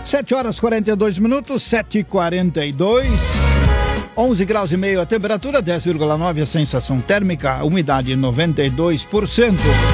7h42, 7h42. 11 graus e meio a temperatura, 10,9 a sensação térmica, umidade 92%.